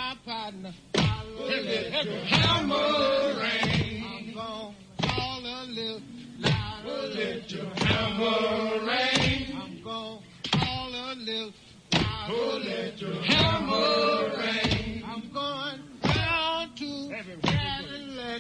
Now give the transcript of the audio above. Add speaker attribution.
Speaker 1: my partner.
Speaker 2: Let your hammer rain.
Speaker 1: I'm gonna call a little louder.
Speaker 2: Let your hammer rain.
Speaker 1: I'm gonna call a little louder.
Speaker 2: Let your hammer